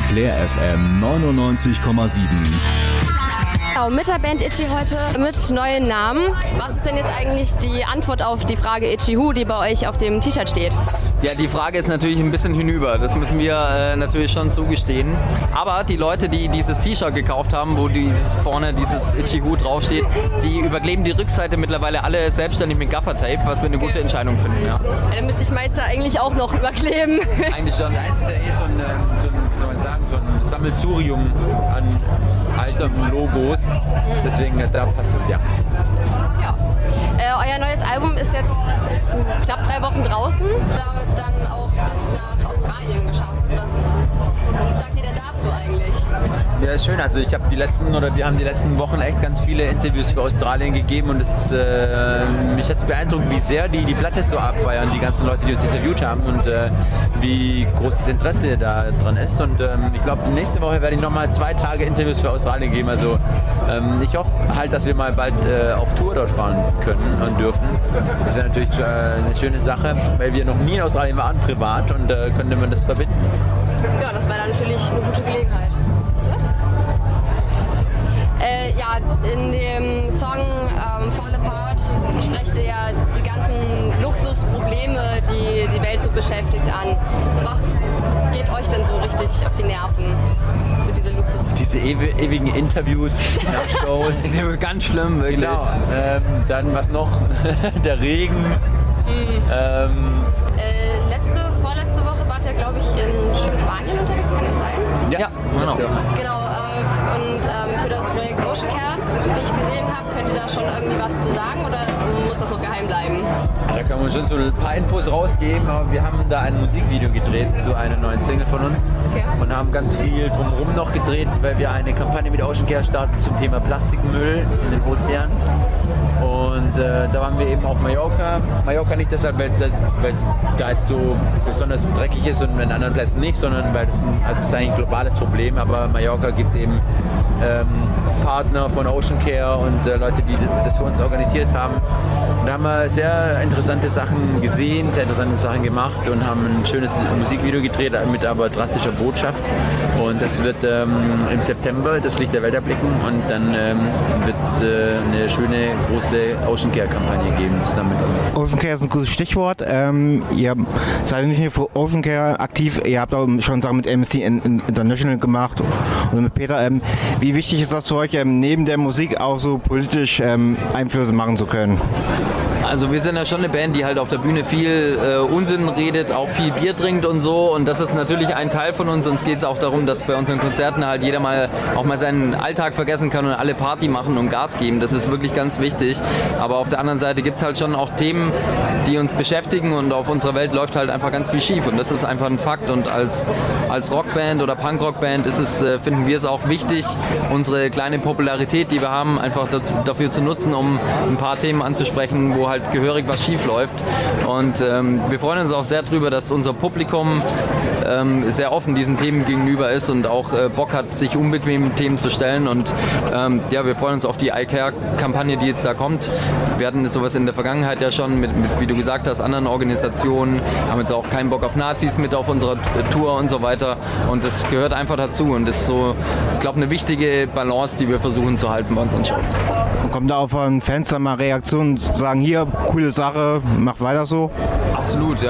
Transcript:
Flair FM 99,7. Mit der Band Itchy heute mit neuen Namen. Was ist denn jetzt eigentlich die Antwort auf die Frage Itchy Who, die bei euch auf dem T-Shirt steht? Ja, die Frage ist natürlich ein bisschen hinüber, das müssen wir natürlich schon zugestehen. Aber die Leute, die dieses T-Shirt gekauft haben, wo vorne dieses Itchy Who draufsteht, die überkleben die Rückseite mittlerweile alle selbstständig mit Gaffertape, was wir eine gute Entscheidung finden. Ja. Dann müsste ich meins ja eigentlich auch noch überkleben. Eigentlich schon. Eins ist ja so ein Sammelsurium an alten Logos. Deswegen, da passt es ja. Ja. Euer neues Album ist jetzt knapp 3 Wochen draußen, damit dann auch bis nach Australien geschafft. Was sagt ihr denn dazu eigentlich? Ja, ist schön. Also wir haben die letzten Wochen echt ganz viele Interviews für Australien gegeben und mich hat es beeindruckt, wie sehr die Platte so abfeiern, die ganzen Leute, die uns interviewt haben und wie groß das Interesse da dran ist. Und ich glaube, nächste Woche werde ich nochmal 2 Tage Interviews für Australien geben. Also ich hoffe halt, dass wir mal bald auf Tour dort fahren können und dürfen. Das wäre natürlich eine schöne Sache, weil wir noch nie in Australien waren, privat, und könnte man das verbinden. Ja, das wäre dann natürlich eine gute Gelegenheit. Ja, in dem Song Fall Apart sprecht ihr ja die ganzen Luxusprobleme, die die Welt so beschäftigt, an. Was geht euch denn so richtig auf die Nerven? So diese Luxus. Diese ewigen Interviews nach Shows. Ganz schlimm, wirklich. Genau. Dann was noch? Der Regen. Vorletzte Woche wart ihr, glaube ich, in Spanien unterwegs, kann das sein? Ja, genau. Genau, und für das Projekt Ocean Care, wie ich gesehen habe, könnt ihr da schon irgendwie was zu sagen oder muss das noch geheim bleiben? Da kann man schon so ein paar Infos rausgeben, aber wir haben da ein Musikvideo gedreht zu einer neuen Single von uns und haben ganz viel drumherum noch gedreht, weil wir eine Kampagne mit Ocean Care starten zum Thema Plastikmüll in den Ozeanen. Und da waren wir eben auf Mallorca. Mallorca nicht deshalb, weil es da jetzt so besonders dreckig ist und in anderen Plätzen nicht, sondern weil es ist eigentlich ein globales Problem. Aber Mallorca gibt es eben Partner von Ocean Care und Leute, die das für uns organisiert haben. Und da haben wir sehr interessante Sachen gesehen, sehr interessante Sachen gemacht und haben ein schönes Musikvideo gedreht mit aber drastischer Botschaft. Und das wird im September das Licht der Welt erblicken und dann wird es eine schöne große Ocean Care Kampagne geben zusammen mit uns. Ocean Care ist ein gutes Stichwort. Ihr seid nicht nur für Ocean Care aktiv, ihr habt auch schon Sachen mit Amnesty International gemacht und mit Peter. Wie wichtig ist das für euch, neben der Musik auch so politisch Einflüsse machen zu können? Also wir sind ja schon eine Band, die halt auf der Bühne viel Unsinn redet, auch viel Bier trinkt und so, und das ist natürlich ein Teil von uns. Uns geht es auch darum, dass bei unseren Konzerten halt jeder auch mal seinen Alltag vergessen kann und alle Party machen und Gas geben. Das ist wirklich ganz wichtig, aber auf der anderen Seite gibt es halt schon auch Themen, die uns beschäftigen, und auf unserer Welt läuft halt einfach ganz viel schief und das ist einfach ein Fakt. Und als Rockband oder Punkrockband finden wir es auch wichtig, unsere kleine Popularität, die wir haben, einfach dafür zu nutzen, um ein paar Themen anzusprechen, wo halt gehörig was schief läuft. Und wir freuen uns auch sehr darüber, dass unser Publikum sehr offen diesen Themen gegenüber ist und auch Bock hat, sich unbequemen Themen zu stellen. Und ja, wir freuen uns auf die iCare-Kampagne, die jetzt da kommt. Wir hatten sowas in der Vergangenheit ja schon mit, wie du gesagt hast, anderen Organisationen, haben jetzt auch keinen Bock auf Nazis mit auf unserer Tour und so weiter. Und das gehört einfach dazu und ist so, ich glaube, eine wichtige Balance, die wir versuchen zu halten bei unseren Shows. Und kommt da auch von Fans dann mal Reaktionen, sagen, hier, coole Sache, mach weiter so? Absolut, ja.